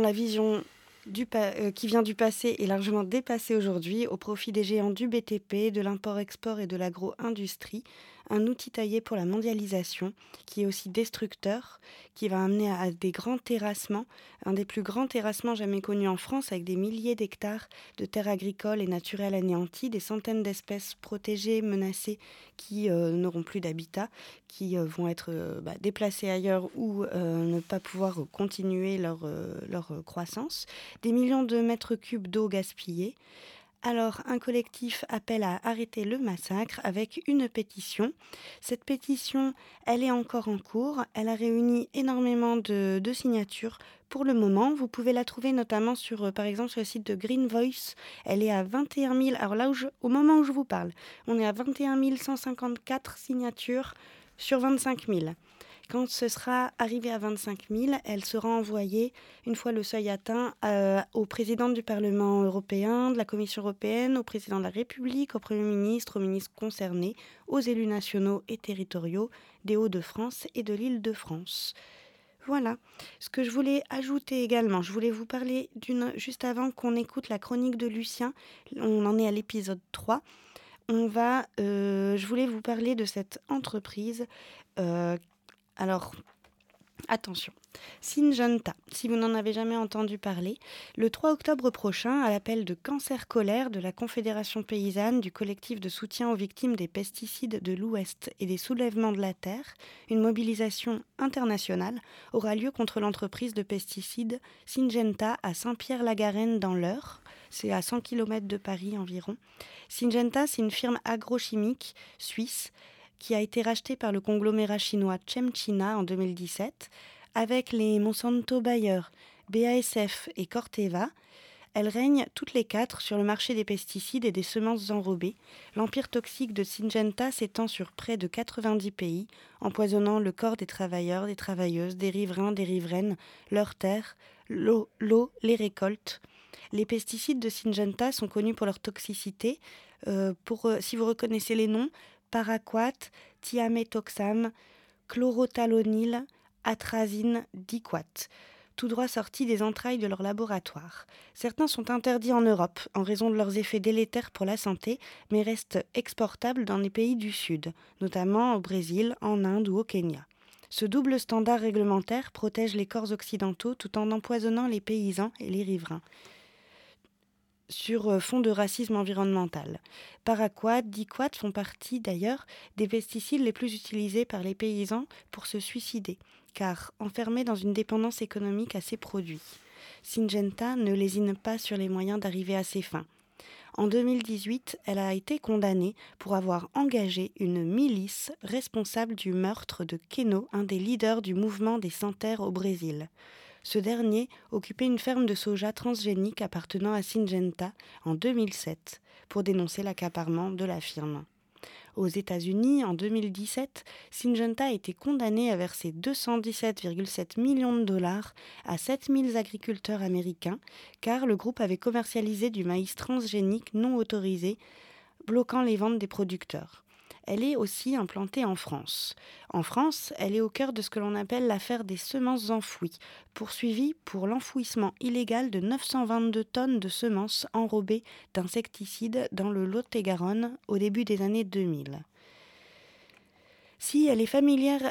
la vision qui vient du passé est largement dépassée aujourd'hui au profit des géants du BTP, de l'import-export et de l'agro-industrie. Un outil taillé pour la mondialisation qui est aussi destructeur, qui va amener à des grands terrassements, un des plus grands terrassements jamais connus en France avec des milliers d'hectares de terres agricoles et naturelles anéanties, des centaines d'espèces protégées, menacées qui n'auront plus d'habitat, qui vont être déplacées ailleurs ou ne pas pouvoir continuer leur croissance, des millions de mètres cubes d'eau gaspillée. Alors, un collectif appelle à arrêter le massacre avec une pétition. Cette pétition, elle est encore en cours. Elle a réuni énormément de signatures. Pour le moment, vous pouvez la trouver notamment par exemple, sur le site de Green Voice. Elle est à 21 000. Alors là, au moment où je vous parle, on est à 21 154 signatures sur 25 000. Quand ce sera arrivé à 25 000, elle sera envoyée, une fois le seuil atteint, au président du Parlement européen, de la Commission européenne, au président de la République, au Premier ministre, aux ministres concernés, aux élus nationaux et territoriaux des Hauts-de-France et de l'Île-de-France. Voilà. Ce que je voulais ajouter également, je voulais vous parler juste avant qu'on écoute la chronique de Lucien, on en est à l'épisode 3, je voulais vous parler de cette entreprise. Alors, attention, Syngenta, si vous n'en avez jamais entendu parler, le 3 octobre prochain, à l'appel de Cancer Colère de la Confédération paysanne, du collectif de soutien aux victimes des pesticides de l'Ouest et des soulèvements de la terre, une mobilisation internationale aura lieu contre l'entreprise de pesticides Syngenta à Saint-Pierre-la-Garenne dans l'Eure. C'est à 100 km de Paris environ. Syngenta, c'est une firme agrochimique suisse qui a été rachetée par le conglomérat chinois ChemChina en 2017, avec les Monsanto Bayer, BASF et Corteva. Elles règnent toutes les quatre sur le marché des pesticides et des semences enrobées. L'empire toxique de Syngenta s'étend sur près de 90 pays, empoisonnant le corps des travailleurs, des travailleuses, des riverains, des riveraines, leurs terres, l'eau, les récoltes. Les pesticides de Syngenta sont connus pour leur toxicité. Si vous reconnaissez les noms, paraquat, thiaméthoxam, chlorothalonil, atrazine, diquat, tout droit sortis des entrailles de leur laboratoire. Certains sont interdits en Europe en raison de leurs effets délétères pour la santé, mais restent exportables dans les pays du Sud, notamment au Brésil, en Inde ou au Kenya. Ce double standard réglementaire protège les corps occidentaux tout en empoisonnant les paysans et les riverains sur fond de racisme environnemental. Paraquat, diquat font partie d'ailleurs des pesticides les plus utilisés par les paysans pour se suicider, car enfermés dans une dépendance économique à ces produits. Syngenta ne lésine pas sur les moyens d'arriver à ses fins. En 2018, elle a été condamnée pour avoir engagé une milice responsable du meurtre de Keno, un des leaders du mouvement des sans-terre au Brésil. Ce dernier occupait une ferme de soja transgénique appartenant à Syngenta en 2007 pour dénoncer l'accaparement de la firme. Aux États-Unis, en 2017, Syngenta a été condamné à verser 217,7 millions de dollars à 7000 agriculteurs américains car le groupe avait commercialisé du maïs transgénique non autorisé, bloquant les ventes des producteurs. Elle est aussi implantée en France. En France, elle est au cœur de ce que l'on appelle l'affaire des semences enfouies, poursuivie pour l'enfouissement illégal de 922 tonnes de semences enrobées d'insecticides dans le Lot-et-Garonne au début des années 2000. Si elle est familière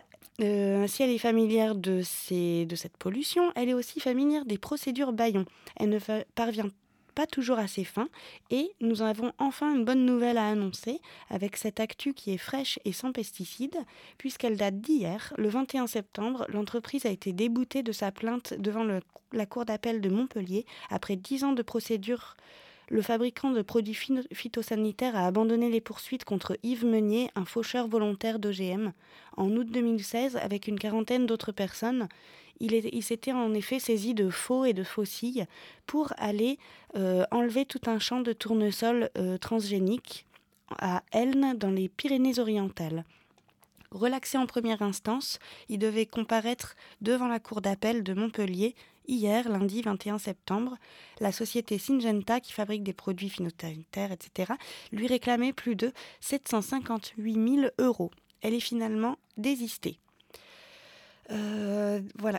de cette pollution, elle est aussi familière des procédures bâillons. Elle ne parvient pas toujours à ses fins et nous avons enfin une bonne nouvelle à annoncer avec cette actu qui est fraîche et sans pesticides puisqu'elle date d'hier, le 21 septembre, l'entreprise a été déboutée de sa plainte devant la cour d'appel de Montpellier après 10 ans de procédure. Le fabricant de produits phytosanitaires a abandonné les poursuites contre Yves Meunier, un faucheur volontaire d'OGM. En août 2016, avec une quarantaine d'autres personnes, il s'était en effet saisi de faux et de faucilles pour aller enlever tout un champ de tournesol transgénique à Elne, dans les Pyrénées-Orientales. Relaxé en première instance, il devait comparaître devant la cour d'appel de Montpellier hier, lundi 21 septembre. La société Syngenta, qui fabrique des produits phytosanitaires, etc., lui réclamait plus de 758 000 €. Elle est finalement désistée. Voilà.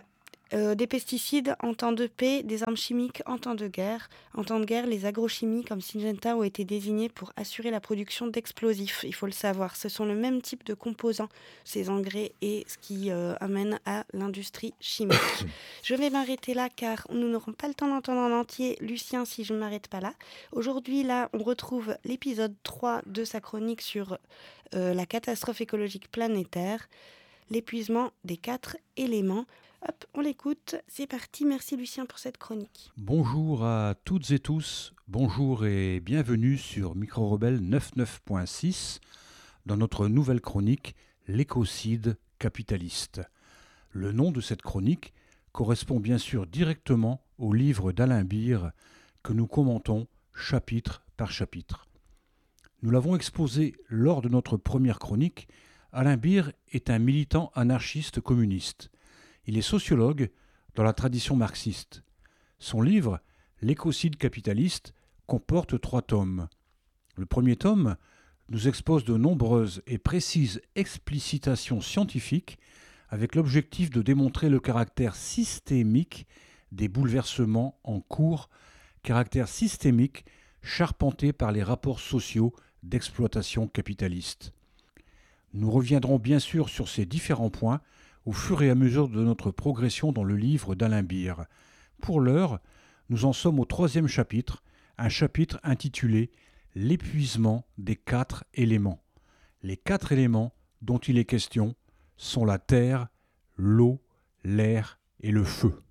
Des pesticides en temps de paix, des armes chimiques en temps de guerre. En temps de guerre, les agrochimies comme Syngenta ont été désignées pour assurer la production d'explosifs. Il faut le savoir, ce sont le même type de composants, ces engrais, et ce qui amène à l'industrie chimique. Je vais m'arrêter là car nous n'aurons pas le temps d'entendre en entier Lucien si je ne m'arrête pas là. Aujourd'hui, là, on retrouve l'épisode 3 de sa chronique sur la catastrophe écologique planétaire, l'épuisement des 4 éléments. Hop, on l'écoute, c'est parti, merci Lucien pour cette chronique. Bonjour à toutes et tous, bonjour et bienvenue sur Micro Rebelle 99.6 dans notre nouvelle chronique L'écocide capitaliste. Le nom de cette chronique correspond bien sûr directement au livre d'Alain Beer que nous commentons chapitre par chapitre. Nous l'avons exposé lors de notre première chronique, Alain Beer est un militant anarchiste communiste. Il est sociologue dans la tradition marxiste. Son livre, L'écocide capitaliste, comporte 3 tomes. Le premier tome nous expose de nombreuses et précises explicitations scientifiques avec l'objectif de démontrer le caractère systémique des bouleversements en cours, caractère systémique charpenté par les rapports sociaux d'exploitation capitaliste. Nous reviendrons bien sûr sur ces différents points au fur et à mesure de notre progression dans le livre d'Alain Beer. Pour l'heure, nous en sommes au 3e chapitre, un chapitre intitulé « L'épuisement des 4 éléments ». Les 4 éléments dont il est question sont la terre, l'eau, l'air et le feu.